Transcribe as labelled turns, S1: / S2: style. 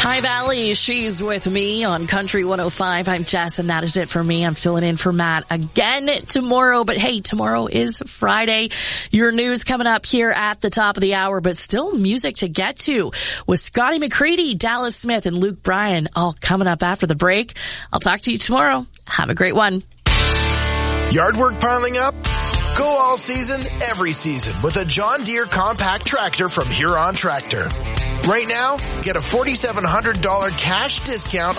S1: Hi, Valley. She's with me on Country 105. I'm Jess, and that is it for me. I'm filling in for Matt again tomorrow. But hey, tomorrow is Friday. Your news coming up here at the top of the hour, but still music to get to with Scotty McCready, Dallas Smith, and Luke Bryan, all coming up after the break. I'll talk to you tomorrow. Have a great one.
S2: Yard work piling up? Go all season, every season with a John Deere compact tractor from Huron Tractor. Right now, get a $4,700 cash discount